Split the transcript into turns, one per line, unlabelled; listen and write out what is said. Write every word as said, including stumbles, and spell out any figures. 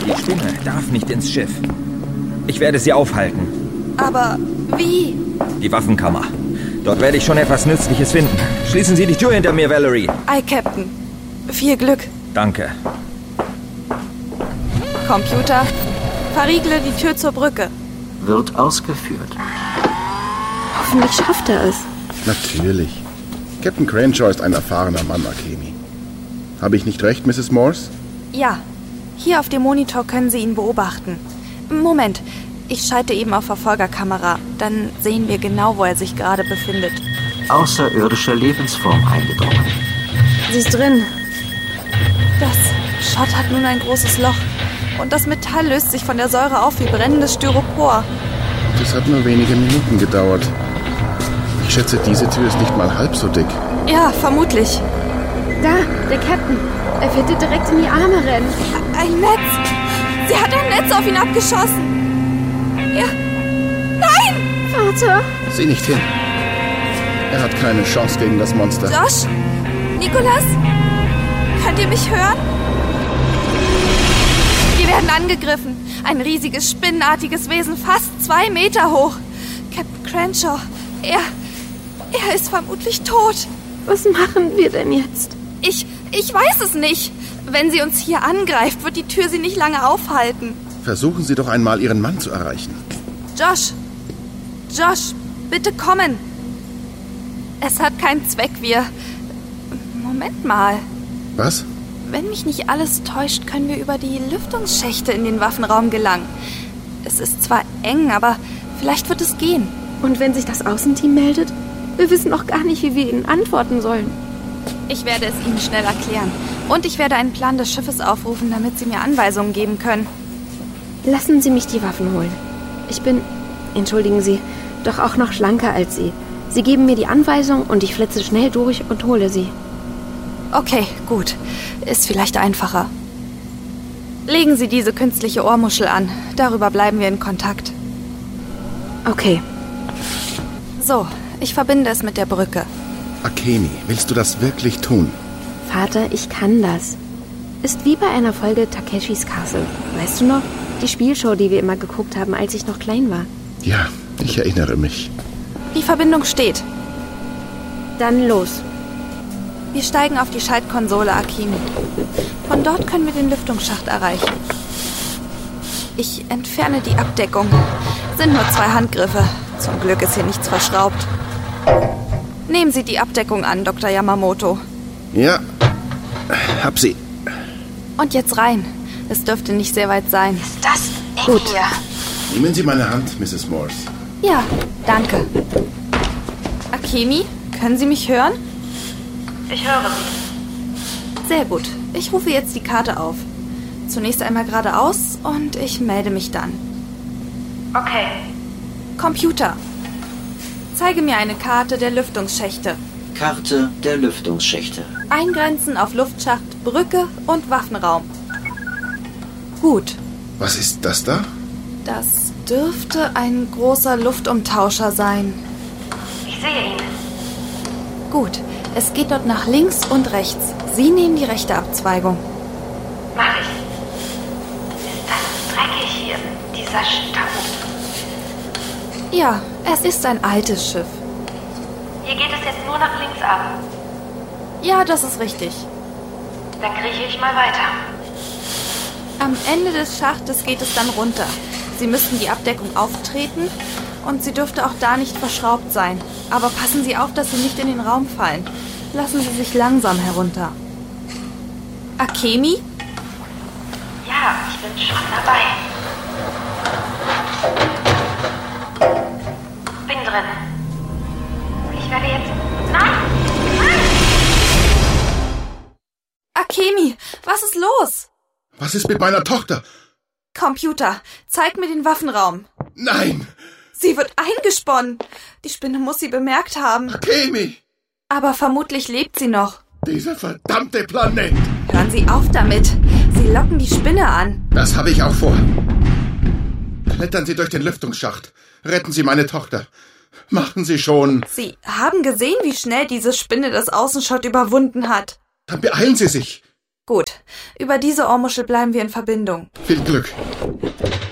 Die Spinne darf nicht ins Schiff. Ich werde sie aufhalten.
Aber wie?
Die Waffenkammer. Dort werde ich schon etwas Nützliches finden. Schließen Sie die Tür hinter mir, Valerie.
Ei, Captain. Viel Glück.
Danke.
Computer, verriegle die Tür zur Brücke.
Wird ausgeführt.
Hoffentlich schafft er es.
Natürlich. Captain Crenshaw ist ein erfahrener Mann, Akemi. Habe ich nicht recht, Misses Morse?
Ja. Hier auf dem Monitor können Sie ihn beobachten. Moment. Ich schalte eben auf Verfolgerkamera. Dann sehen wir genau, wo er sich gerade befindet.
Außerirdische Lebensform eingedrungen.
Sie ist drin.
Das Schott hat nun ein großes Loch. Und das Metall löst sich von der Säure auf wie brennendes Styropor.
Das hat nur wenige Minuten gedauert. Ich schätze, diese Tür ist nicht mal halb so dick.
Ja, vermutlich.
Da, der Captain. Er wird dir direkt in die Arme rennen.
Ein Netz. Sie hat ein Netz auf ihn abgeschossen. Ja. Nein!
Vater!
Sieh nicht hin. Er hat keine Chance gegen das Monster.
Josh? Nicholas? Könnt ihr mich hören? Wir werden angegriffen. Ein riesiges, spinnenartiges Wesen, fast zwei Meter hoch. Captain Crenshaw, er... er ist vermutlich tot.
Was machen wir denn jetzt?
Ich... ich weiß es nicht. Wenn sie uns hier angreift, wird die Tür sie nicht lange aufhalten.
Versuchen Sie doch einmal, Ihren Mann zu erreichen.
Josh! Josh, bitte kommen! Es hat keinen Zweck, wir... Moment mal.
Was?
Wenn mich nicht alles täuscht, können wir über die Lüftungsschächte in den Waffenraum gelangen. Es ist zwar eng, aber vielleicht wird es gehen.
Und wenn sich das Außenteam meldet? Wir wissen noch gar nicht, wie wir ihnen antworten sollen.
Ich werde es Ihnen schnell erklären. Und ich werde einen Plan des Schiffes aufrufen, damit Sie mir Anweisungen geben können.
Lassen Sie mich die Waffen holen. Ich bin, entschuldigen Sie, doch auch noch schlanker als Sie. Sie geben mir die Anweisung und ich flitze schnell durch und hole sie.
Okay, gut. Ist vielleicht einfacher. Legen Sie diese künstliche Ohrmuschel an. Darüber bleiben wir in Kontakt.
Okay.
So, ich verbinde es mit der Brücke.
Akemi, willst du das wirklich tun?
Vater, ich kann das. Ist wie bei einer Folge Takeshis Castle. Weißt du noch? Die Spielshow, die wir immer geguckt haben, als ich noch klein war.
Ja, ich erinnere mich.
Die Verbindung steht.
Dann los.
Wir steigen auf die Schaltkonsole, Akemi. Von dort können wir den Lüftungsschacht erreichen. Ich entferne die Abdeckung. Sind nur zwei Handgriffe. Zum Glück ist hier nichts verschraubt. Nehmen Sie die Abdeckung an, Doktor Yamamoto.
Ja, hab sie.
Und jetzt rein. Es dürfte nicht sehr weit sein.
Ist das eng
Gut.
hier?
Nehmen Sie meine Hand, Misses Morse.
Ja, danke. Akemi, können Sie mich hören?
Ich höre Sie.
Sehr gut. Ich rufe jetzt die Karte auf. Zunächst einmal geradeaus und ich melde mich dann.
Okay.
Computer, zeige mir eine Karte der Lüftungsschächte.
Karte der Lüftungsschächte.
Eingrenzen auf Luftschacht, Brücke und Waffenraum. Gut.
Was ist das da?
Das dürfte ein großer Luftumtauscher sein.
Ich sehe ihn.
Gut, es geht dort nach links und rechts. Sie nehmen die rechte Abzweigung.
Mach ich. Ist das dreckig hier, dieser Staub?
Ja, es ist ein altes Schiff.
Hier geht es jetzt nur nach links ab.
Ja, das ist richtig.
Dann krieche ich mal weiter.
Am Ende des Schachtes geht es dann runter. Sie müssten die Abdeckung auftreten und sie dürfte auch da nicht verschraubt sein. Aber passen Sie auf, dass Sie nicht in den Raum fallen. Lassen Sie sich langsam herunter. Akemi?
Ja, ich bin schon dabei. Bin drin. Ich werde jetzt... Nein! Nein!
Akemi, was ist los?
Was ist mit meiner Tochter?
Computer, zeig mir den Waffenraum.
Nein!
Sie wird eingesponnen. Die Spinne muss sie bemerkt haben.
Akemi!
Aber vermutlich lebt sie noch.
Dieser verdammte Planet!
Hören Sie auf damit. Sie locken die Spinne an.
Das habe ich auch vor. Klettern Sie durch den Lüftungsschacht. Retten Sie meine Tochter. Machen Sie schon.
Sie haben gesehen, wie schnell diese Spinne das Außenschott überwunden hat.
Dann beeilen Sie sich.
Gut. Über diese Ohrmuschel bleiben wir in Verbindung.
Viel Glück.